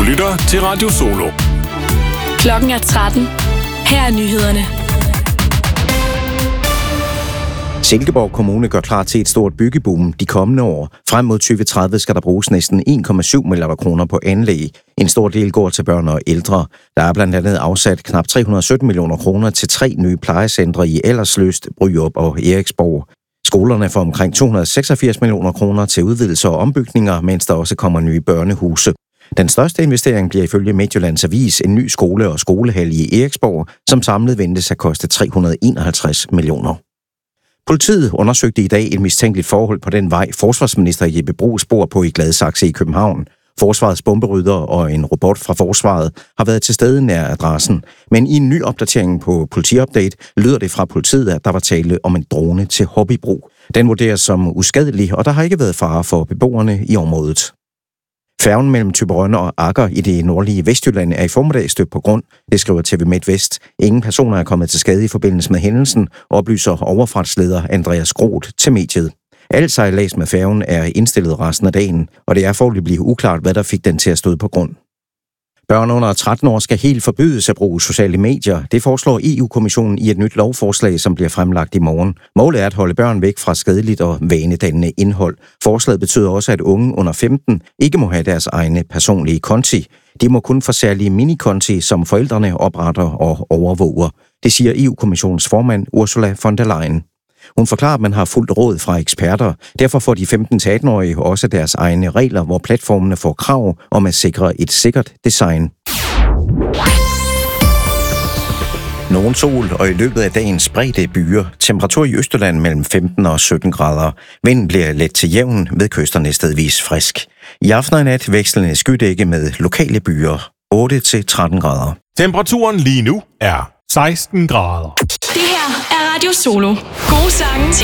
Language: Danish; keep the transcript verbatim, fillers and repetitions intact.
lytter til Radio Solo. Klokken er tretten. Her er nyhederne. Silkeborg Kommune gør klar til et stort byggeboom de kommende år. Frem mod tyve tredive skal der bruges næsten en komma syv milliarder kroner på anlæg. En stor del går til børn og ældre. Der er blandt andet afsat knap tre hundrede og sytten millioner kroner til tre nye plejecentre i Aldersløst, Bryrup og Eriksborg. Skolerne får omkring to hundrede og seksogfirs millioner kroner til udvidelser og ombygninger, mens der også kommer nye børnehuse. Den største investering bliver ifølge Midtjyllands Avis en ny skole og skolehal i Eriksborg, som samlet ventes at koste tre hundrede og enoghalvtreds millioner. Politiet undersøgte i dag et mistænkeligt forhold på den vej, forsvarsminister Jeppe Bruus bor på i Gladsaxe i København. Forsvarets bomberydder og en robot fra forsvaret har været til stede nær adressen. Men i en ny opdatering på politiupdate lyder det fra politiet, at der var tale om en drone til hobbybrug. Den vurderes som uskadelig, og der har ikke været fare for beboerne i området. Færgen mellem Thyborøn og Agger i det nordlige Vestjylland er i formiddag stødt på grund, det skriver T V MidtVest. Ingen personer er kommet til skade i forbindelse med hændelsen, oplyser overfartsleder Andreas Groth til mediet. Al sejlads med færgen er indstillet resten af dagen, og det er foreløbig uklart, hvad der fik den til at støde på grund. Børn under tretten år skal helt forbydes at bruge sociale medier. Det foreslår E U-kommissionen i et nyt lovforslag, som bliver fremlagt i morgen. Målet er at holde børn væk fra skadeligt og vanedannende indhold. Forslaget betyder også, at unge under femten ikke må have deres egne personlige konti. De må kun få særlige minikonti, som forældrene opretter og overvåger. Det siger E U-kommissionens formand Ursula von der Leyen. Hun forklarer, at man har fulgt råd fra eksperter. Derfor får de femten til atten-årige også deres egne regler, hvor platformene får krav om at sikre et sikkert design. Nogen sol, og i løbet af dagen spredte byer. Temperatur i Østjylland mellem femten og sytten grader. Vinden bliver let til jævn, ved kysterne stedvis frisk. I aften og nat vekslende skydække med lokale byer. otte til tretten grader. Temperaturen lige nu er seksten grader. Det her er Radio Solo. Gode sange til